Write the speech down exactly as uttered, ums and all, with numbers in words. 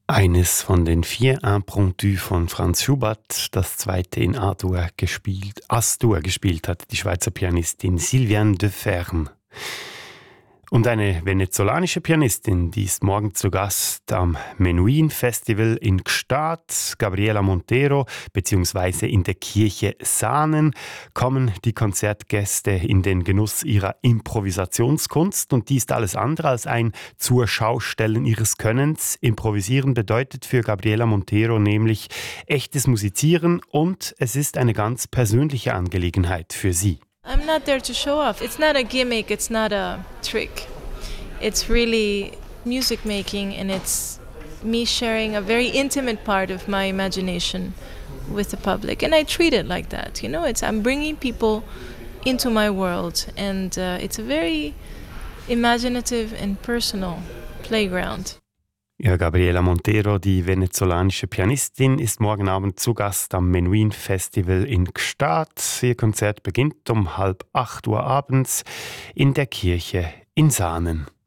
Eines von den vier Impromptus von Franz Schubert, das zweite in A-Dur gespielt, As-Dur gespielt hat die Schweizer Pianistin Sylviane de Ferme. Und eine venezolanische Pianistin, die ist morgen zu Gast am Menuhin Festival in Gstaad. Gabriela Montero, beziehungsweise in der Kirche Saanen, kommen die Konzertgäste in den Genuss ihrer Improvisationskunst. Und die ist alles andere als ein Zur-Schaustellen ihres Könnens. Improvisieren bedeutet für Gabriela Montero nämlich echtes Musizieren und es ist eine ganz persönliche Angelegenheit für sie. I'm not there to show off. It's not a gimmick, it's not a trick. It's really music making, and it's me sharing a very intimate part of my imagination with the public. And I treat it like that, you know, it's I'm bringing people into my world, and uh, it's a very imaginative and personal playground. Ja, Gabriela Montero, die venezolanische Pianistin, ist morgen Abend zu Gast am Menuhin Festival in Gstaad. Ihr Konzert beginnt um halb acht Uhr abends in der Kirche in Saanen.